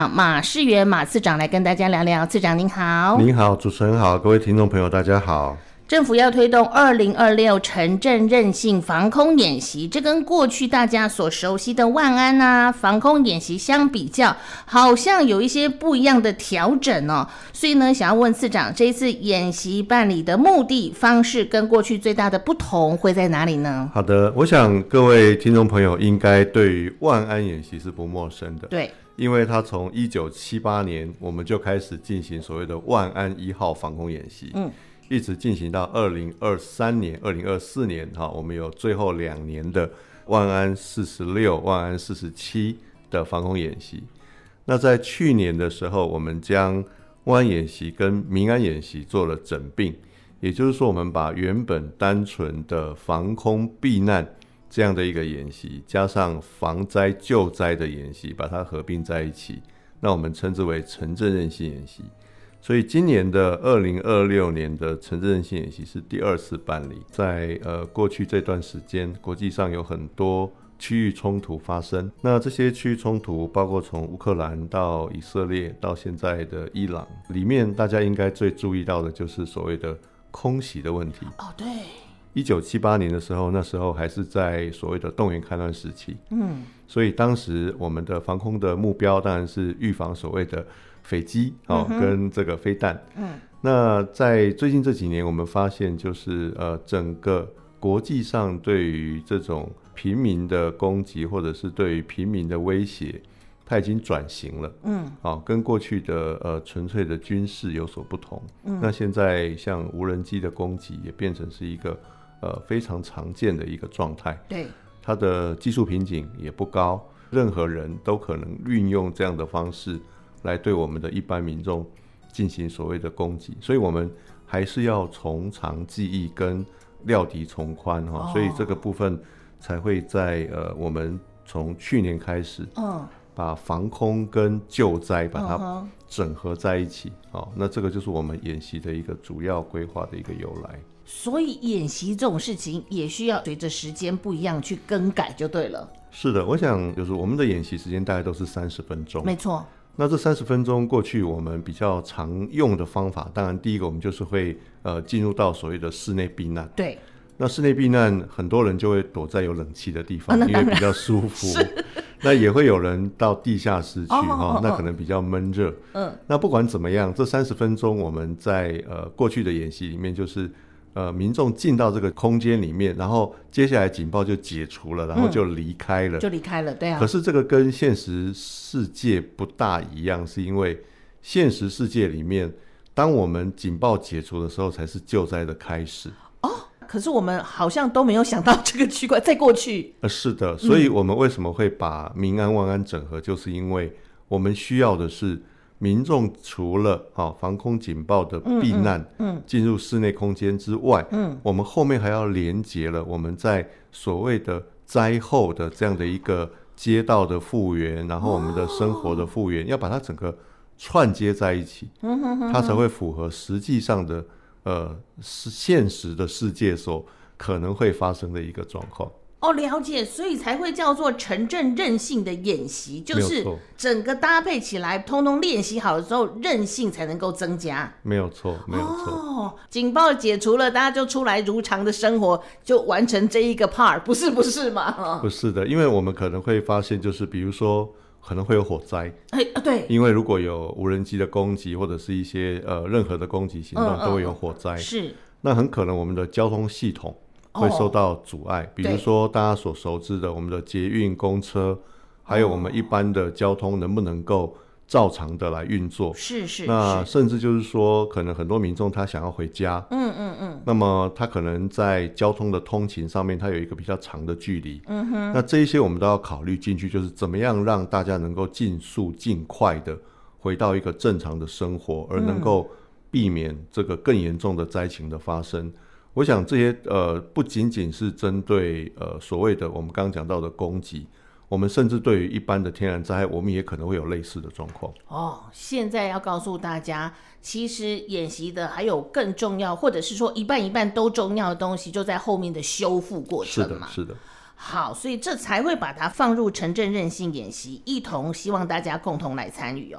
马世元马次长来跟大家聊聊。次长您好。 您好，主持人好，各位听众朋友大家好。 政府要推动2026城镇韧性防空演习，这跟过去大家所熟悉的万安防空演习相比较，好像有一些不一样的调整哦。所以呢，想要问次长，这一次演习办理的目的、方式跟过去最大的不同会在哪里呢？ 好的，我想各位听众朋友应该对于万安演习是不陌生的。 对。 因为它从1978年我们就开始进行所谓的万安1号防空演习，一直进行到2023年、2024年，我们有最后2年的万安46、万安47的防空演习。那在去年的时候，我们将万安演习跟民安演习做了整并，也就是说，我们把原本单纯的防空避难这样的一个演习，加上防灾救灾的演习，把它合并在一起，那我们称之为城镇韧性演习。所以今年的2026年的城镇韧性演习是第2次办理。在过去这段时间，国际上有很多区域冲突发生，那这些区域冲突包括从乌克兰到以色列到现在的伊朗，里面大家应该最注意到的就是所谓的空袭的问题。 对。 1978年的时候，那时候还是在所谓的动员戡乱时期，所以当时我们的防空的目标当然是预防所谓的匪机，跟这个飞弹。那在最近这几年，我们发现就是整个国际上对于这种平民的攻击，或者是对于平民的威胁，它已经转型了，跟过去的纯粹的军事有所不同。那现在像无人机的攻击也变成是一个非常常见的一个状态。 对， 它的技术瓶颈也不高，任何人都可能运用这样的方式来对我们的一般民众进行所谓的攻击，所以我们还是要从长计议跟料敌从宽，所以这个部分才会在我们从去年开始，把防空跟救灾把它整合在一起，那这个就是我们演习的一个主要规划的一个由来。 所以演习这种事情也需要随着时间不一样去更改就对了。 是的，我想就是我们的演习时间大概都是30分钟。 没错。 那这30分钟过去我们比较常用的方法，当然第一个我们就是会进入到所谓的室内避难。 对。 那室内避难很多人就会躲在有冷气的地方，因为比较舒服。那也会有人到地下室去，那可能比较闷热。那不管怎么样，这30分钟我们在过去的演习里面就是民众进到这个空间里面，然后接下来警报就解除了，然后就离开了， 对啊。 可是这个跟现实世界不大一样，是因为现实世界里面，当我们警报解除的时候，才是救灾的开始。 可是我们好像都没有想到这个区块在过去。 是的，所以我们为什么会把民安万安整合，就是因为我们需要的是民众除了防空警报的避难进入室内空间之外，我们后面还要连结了我们在所谓的灾后的这样的一个街道的复原，然后我们的生活的复原，要把它整个串接在一起，它才会符合实际上的现实的世界所可能会发生的一个状况。 了解，所以才会叫做城镇韧性的演习，就是整个搭配起来通通练习好的时候，韧性才能够增加。 没有错，没有错。 警报解除了，大家就出来如常的生活，就完成这一个 part， 不是吗？ 不是的，因为我们可能会发现，就是比如说可能会有火灾， 对， 因为如果有无人机的攻击或者是一些任何的攻击行动，都会有火灾。 是， 那很可能我们的交通系统会受到阻碍，比如说大家所熟知的我们的捷运、公车，还有我们一般的交通能不能够照常的来运作。 是。 那甚至就是说，可能很多民众他想要回家，那么他可能在交通的通勤上面，他有一个比较长的距离，那这一些我们都要考虑进去，就是怎么样让大家能够尽速尽快的回到一个正常的生活，而能够避免这个更严重的灾情的发生。我想这些不仅仅是针对所谓的我们刚刚讲到的攻击，我们甚至对于一般的天然灾害，我们也可能会有类似的状况。 现在要告诉大家，其实演习的还有更重要，或者是说一半一半都重要的东西，就在后面的修复过程嘛。 是的。 好，所以这才会把它放入城镇韧性演习，一同希望大家共同来参与。